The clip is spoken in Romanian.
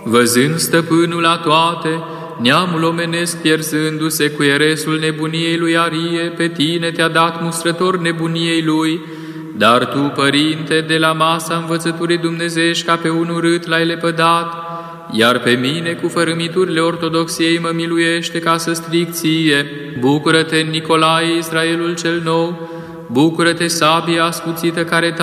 Văzând stăpânul la toate, neamul omenesc pierzându-se cu eresul nebuniei lui Arie, pe tine te-a dat mustrător nebuniei lui, dar tu, Părinte, de la masa învățăturii dumnezeiești ca pe un urât l-ai lepădat, iar pe mine cu fărâmiturile ortodoxiei mă miluiește ca să stric ție. Bucură-te, Nicolae, Israelul cel nou, bucură-te, sabie ascuțită care